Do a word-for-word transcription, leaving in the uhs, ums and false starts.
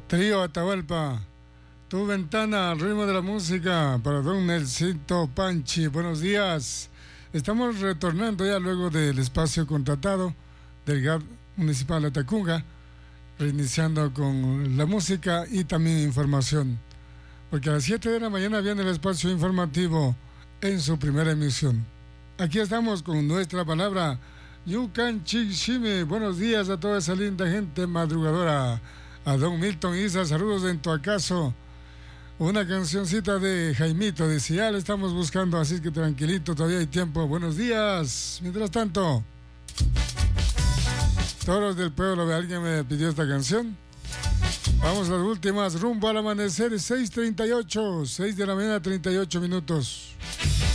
Trío Atahualpa, tu ventana al ritmo de la música para don Nelsito Panchi. Buenos días. Estamos retornando ya luego del espacio contratado del G A B Municipal de Tacunga, reiniciando con la música y también información, porque a las siete de la mañana viene el espacio informativo en su primera emisión. Aquí estamos con nuestra palabra Yucan Chixime. Buenos días a toda esa linda gente madrugadora. A don Milton Isa, saludos en tu acaso. Una cancioncita de Jaimito, dice, ya le estamos buscando, así que tranquilito, todavía hay tiempo. Buenos días. Mientras tanto, Toros del Pueblo, ¿alguien me pidió esta canción? Vamos a las últimas, rumbo al amanecer, seis treinta y ocho, seis de la mañana, treinta y ocho minutos.